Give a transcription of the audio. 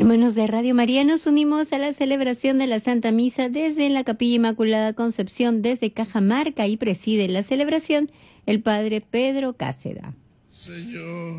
Hermanos de Radio María, nos unimos a la celebración de la Santa Misa desde la Capilla Inmaculada Concepción, desde Cajamarca, y preside la celebración el Padre Pedro Cáceda. Señor,